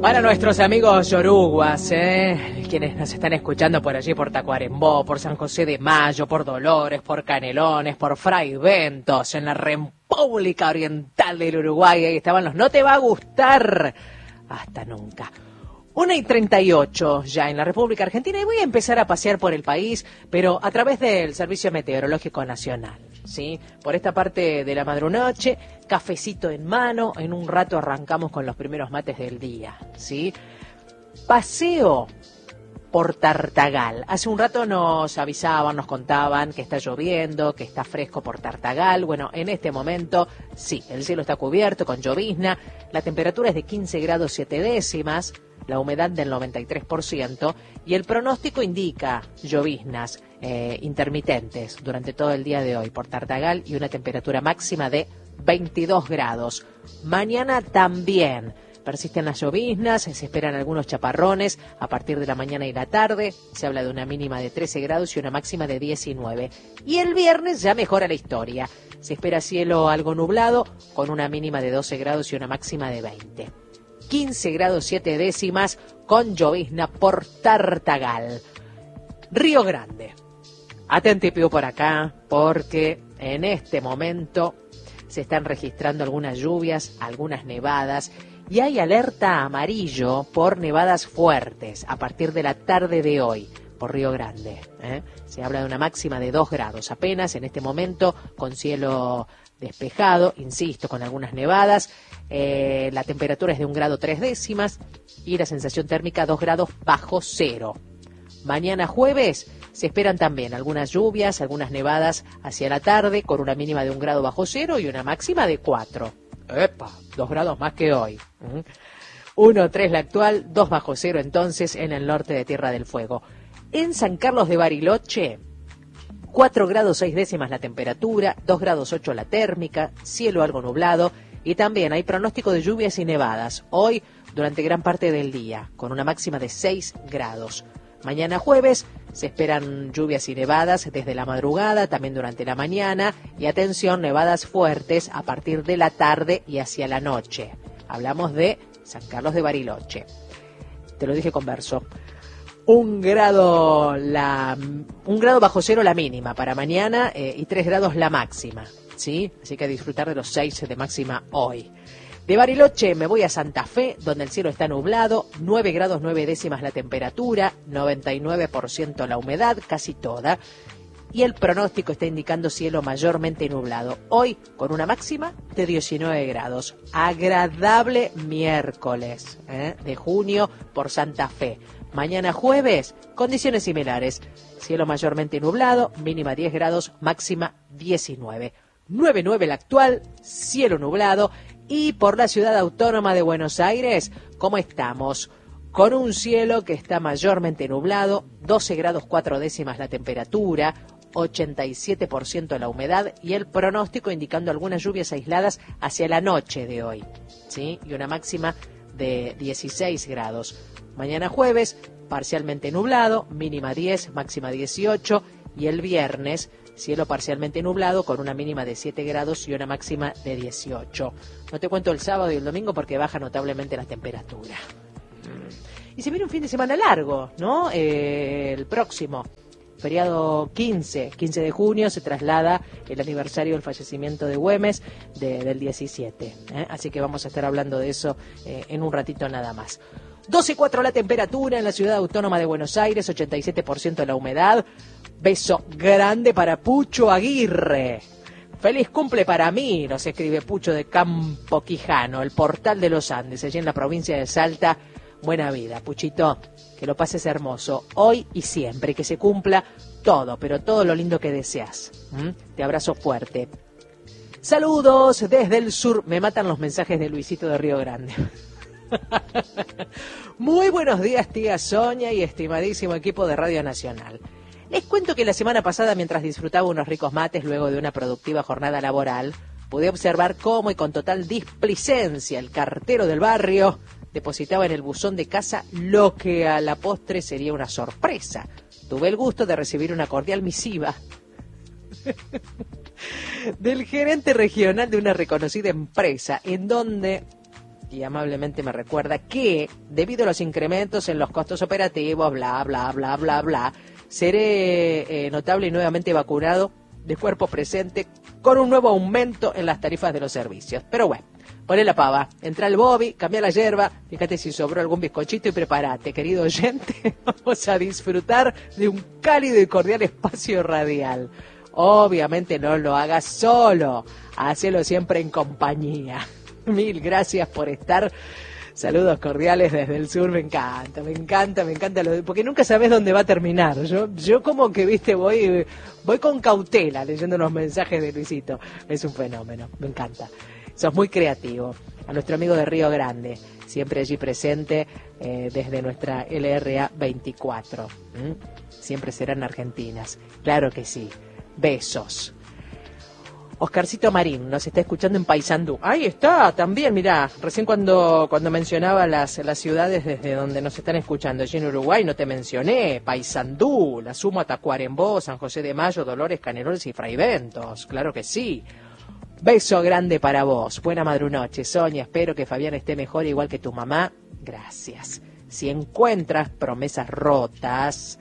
Para nuestros amigos yoruguas, quienes nos están escuchando por allí, por Tacuarembó, por San José de Mayo, por Dolores, por Canelones, por Fraiventos, en la República Oriental del Uruguay, ahí estaban los "No te va a gustar" hasta nunca. 1:38 ya en la República Argentina y voy a empezar a pasear por el país, pero a través del Servicio Meteorológico Nacional, ¿sí? Por esta parte de la madrunoche, cafecito en mano, en un rato arrancamos con los primeros mates del día, ¿sí? Paseo por Tartagal. Hace un rato nos avisaban, nos contaban que está lloviendo, que está fresco por Tartagal. Bueno, en este momento, sí, el cielo está cubierto con llovizna, la temperatura es de 15 grados 7 décimas, la humedad del 93% y el pronóstico indica lloviznas intermitentes durante todo el día de hoy por Tartagal y una temperatura máxima de 22 grados. Mañana también persisten las lloviznas, se esperan algunos chaparrones a partir de la mañana y la tarde, se habla de una mínima de 13 grados y una máxima de 19. Y el viernes ya mejora la historia, se espera cielo algo nublado con una mínima de 12 grados y una máxima de 20. 15 grados 7 décimas con llovizna por Tartagal. Río Grande. Atentipiu por acá porque en este momento se están registrando algunas lluvias, algunas nevadas y hay alerta amarillo por nevadas fuertes a partir de la tarde de hoy por Río Grande. Se habla de una máxima de 2 grados apenas en este momento con cielo despejado, insisto, con algunas nevadas. La temperatura es de 1 grado 3 décimas y la sensación térmica 2 grados bajo cero. Mañana jueves se esperan también algunas lluvias, algunas nevadas hacia la tarde con una mínima de 1 grado bajo cero y una máxima de 4. ¡Epa! 2 grados más que hoy. 1,3 la actual, 2 bajo cero entonces en el norte de Tierra del Fuego. En San Carlos de Bariloche, 4 grados 6 décimas la temperatura, 2 grados 8 la térmica, cielo algo nublado y también hay pronóstico de lluvias y nevadas hoy durante gran parte del día, con una máxima de 6 grados. Mañana jueves se esperan lluvias y nevadas desde la madrugada, también durante la mañana y atención, nevadas fuertes a partir de la tarde y hacia la noche. Hablamos de San Carlos de Bariloche. Te lo dije con verso. 1 grado bajo cero la mínima para mañana y 3 grados la máxima, ¿sí? Así que a disfrutar de los 6 de máxima hoy. De Bariloche me voy a Santa Fe, donde el cielo está nublado, 9 grados 9 décimas la temperatura, 99% la humedad, casi toda, y el pronóstico está indicando cielo mayormente nublado. Hoy con una máxima de 19 grados. Agradable miércoles de junio por Santa Fe. Mañana jueves, condiciones similares. Cielo mayormente nublado, mínima 10 grados, máxima 19. 9,9 la actual, cielo nublado. Y por la ciudad autónoma de Buenos Aires, ¿cómo estamos? Con un cielo que está mayormente nublado, 12 grados 4 décimas la temperatura, 87% la humedad y el pronóstico indicando algunas lluvias aisladas hacia la noche de hoy, ¿sí? Y una máxima de 16 grados. Mañana jueves, parcialmente nublado, mínima 10, máxima 18, y el viernes, cielo parcialmente nublado con una mínima de 7 grados y una máxima de 18. No te cuento el sábado y el domingo porque baja notablemente la temperatura. Y se viene un fin de semana largo, ¿no? El próximo, feriado 15 de junio, se traslada el aniversario del fallecimiento de Güemes del 17. Así que vamos a estar hablando de eso en un ratito nada más. 12,4 la temperatura en la ciudad autónoma de Buenos Aires, 87% la humedad. Beso grande para Pucho Aguirre. Feliz cumple para mí, nos escribe Pucho de Campo Quijano, el portal de los Andes, allí en la provincia de Salta. Buena vida, Puchito, que lo pases hermoso, hoy y siempre, que se cumpla todo, pero todo lo lindo que deseas. Te abrazo fuerte. Saludos desde el sur, me matan los mensajes de Luisito de Río Grande. Muy buenos días, tía Sonia y estimadísimo equipo de Radio Nacional. Les cuento que la semana pasada, mientras disfrutaba unos ricos mates luego de una productiva jornada laboral, pude observar cómo y con total displicencia el cartero del barrio depositaba en el buzón de casa lo que a la postre sería una sorpresa. Tuve el gusto de recibir una cordial misiva del gerente regional de una reconocida empresa, en donde y amablemente me recuerda que, debido a los incrementos en los costos operativos, bla, bla, bla, bla, bla, seré notable y nuevamente vacunado de cuerpo presente con un nuevo aumento en las tarifas de los servicios. Pero bueno, poné la pava, entra al Bobby, cambia la yerba, fíjate si sobró algún bizcochito y prepárate, querido oyente, vamos a disfrutar de un cálido y cordial espacio radial. Obviamente no lo hagas solo, hacelo siempre en compañía. Mil gracias por estar. Saludos cordiales desde el sur, me encanta, porque nunca sabes dónde va a terminar. Yo como que, viste, voy con cautela leyendo los mensajes de Luisito. Es un fenómeno, me encanta. Sos muy creativo. A nuestro amigo de Río Grande, siempre allí presente desde nuestra LRA 24. Siempre serán argentinas, claro que sí. Besos. Oscarcito Marín nos está escuchando en Paysandú. Ahí está, también, mirá, recién cuando mencionaba las ciudades desde donde nos están escuchando, allí en Uruguay no te mencioné, Paysandú, La Sumo, Tacuarembó, San José de Mayo, Dolores, Canelones y Fraiventos, claro que sí. Beso grande para vos, buena madrunoche, Sonia, espero que Fabián esté mejor igual que tu mamá, gracias. Si encuentras promesas rotas,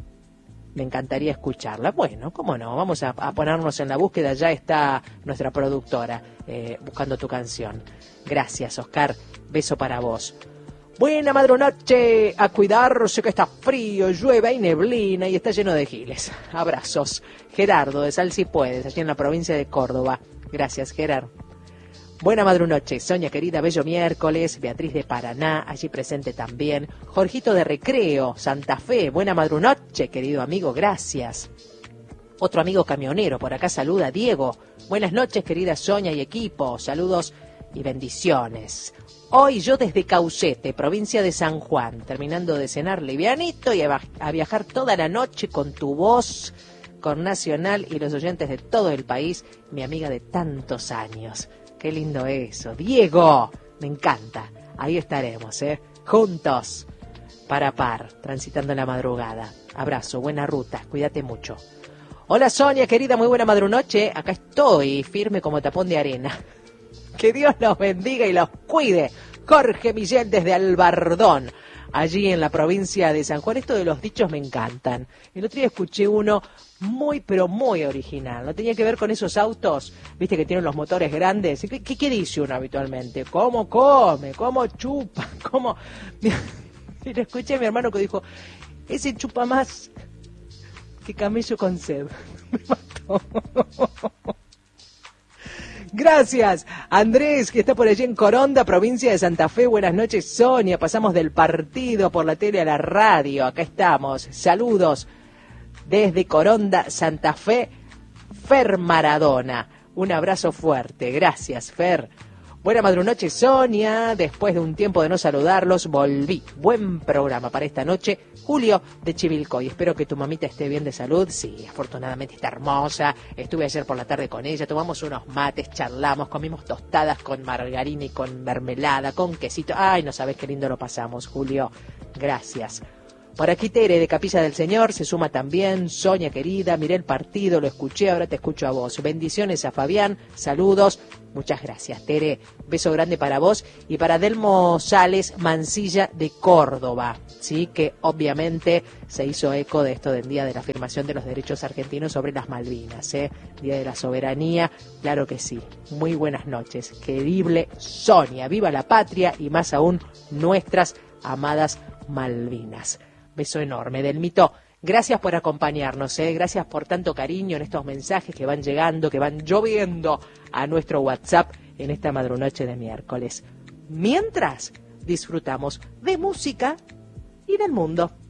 me encantaría escucharla. Bueno, cómo no, vamos a ponernos en la búsqueda, ya está nuestra productora buscando tu canción. Gracias, Oscar, beso para vos. Buena madrunoche, a cuidarse que está frío, llueve, hay neblina y está lleno de giles. Abrazos. Gerardo, de Sal Si Puedes, allí en la provincia de Córdoba. Gracias, Gerardo. Buena madrunoche, Sonia querida, bello miércoles. Beatriz de Paraná, allí presente también. Jorgito de Recreo, Santa Fe, buena madrunoche, querido amigo, gracias. Otro amigo camionero, por acá saluda, Diego. Buenas noches, querida Sonia y equipo, saludos y bendiciones. Hoy yo desde Caucete, provincia de San Juan, terminando de cenar livianito y a viajar toda la noche con tu voz, con Nacional y los oyentes de todo el país, mi amiga de tantos años. Qué lindo eso. Diego, me encanta. Ahí estaremos, juntos, par a par, transitando la madrugada. Abrazo, buena ruta, cuídate mucho. Hola Sonia, querida, muy buena madrunoche. Acá estoy, firme como tapón de arena. Que Dios los bendiga y los cuide. Jorge Millén desde Albardón, allí en la provincia de San Juan. Esto de los dichos me encantan. El otro día escuché uno muy, pero muy original. No tenía que ver con esos autos, viste, que tienen los motores grandes. ¿Qué dice uno habitualmente? ¿Cómo come? ¿Cómo chupa? ¿Cómo? Y lo escuché a mi hermano que dijo, ese chupa más que camello con sed. Me mató. Gracias, Andrés, que está por allí en Coronda, provincia de Santa Fe. Buenas noches, Sonia. Pasamos del partido por la tele a la radio. Acá estamos. Saludos desde Coronda, Santa Fe, Fer Maradona. Un abrazo fuerte. Gracias, Fer. Buena madrunoche, Sonia. Después de un tiempo de no saludarlos, volví. Buen programa para esta noche. Julio de Chivilcoy. Espero que tu mamita esté bien de salud. Sí, afortunadamente está hermosa. Estuve ayer por la tarde con ella. Tomamos unos mates, charlamos, comimos tostadas con margarina y con mermelada, con quesito. Ay, no sabes qué lindo lo pasamos, Julio. Gracias. Por aquí Tere de Capilla del Señor se suma también. Sonia querida, miré el partido, lo escuché, ahora te escucho a vos. Bendiciones a Fabián, saludos. Muchas gracias, Tere. Beso grande para vos y para Delmo Sales Mansilla de Córdoba, sí, que obviamente se hizo eco de esto del Día de la Afirmación de los Derechos Argentinos sobre las Malvinas, Día de la Soberanía, claro que sí. Muy buenas noches, querible Sonia. Viva la patria y más aún nuestras amadas Malvinas. Beso enorme, Delmito. Gracias por acompañarnos, gracias por tanto cariño en estos mensajes que van llegando, que van lloviendo a nuestro WhatsApp en esta madrunoche de miércoles. Mientras disfrutamos de música y del mundo.